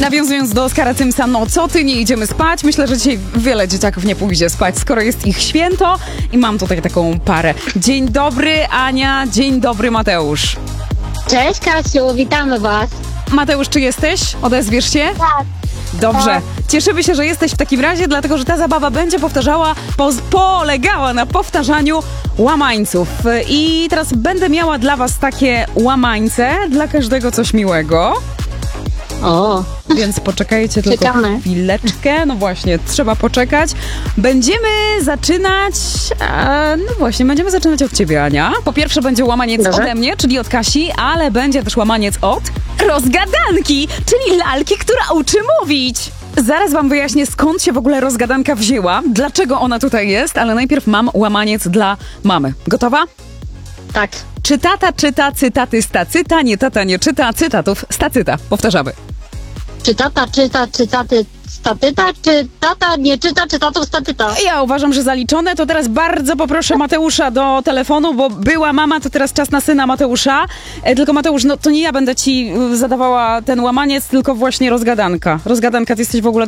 Nawiązując do Oskara Tymsa, no co ty, nie idziemy spać? Myślę, że dzisiaj wiele dzieciaków nie pójdzie spać, skoro jest ich święto i mam tutaj taką parę. Dzień dobry Ania, dzień dobry Mateusz. Cześć Kasiu, witamy was. Mateusz, czy jesteś? Odezwiesz się? Tak. Dobrze. Tak. Cieszymy się, że jesteś w takim razie, dlatego że ta zabawa będzie polegała na powtarzaniu łamańców. I teraz będę miała dla was takie łamańce, dla każdego coś miłego. O, Więc poczekajcie tylko Czekamy. chwileczkę. No właśnie, trzeba poczekać. Będziemy zaczynać... będziemy zaczynać od ciebie, Ania. Po pierwsze będzie łamaniec Dobrze. ode mnie, czyli od Kasi, ale będzie też łamaniec od rozgadanki, czyli lalki, która uczy mówić. Zaraz wam wyjaśnię, skąd się w ogóle rozgadanka wzięła, dlaczego ona tutaj jest, ale najpierw mam łamaniec dla mamy. Gotowa? tak. Czy tata czyta cytaty z tacyta, nie tata nie czyta cytatów z tacyta. Powtarzamy. Czy tata czyta cytaty statyta, czy tata nie czyta cytatów statyta? Ja uważam, że zaliczone. To teraz bardzo poproszę Mateusza do telefonu, bo była mama, to teraz czas na syna Mateusza. Tylko Mateusz, no to nie ja będę ci zadawała ten łamaniec, tylko właśnie rozgadanka. Rozgadanka, ty jesteś w ogóle